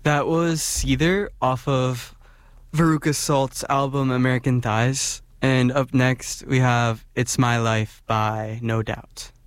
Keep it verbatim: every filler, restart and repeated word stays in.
That was Seether off of Veruca Salt's album American Thighs. And up next, we have It's My Life by No Doubt.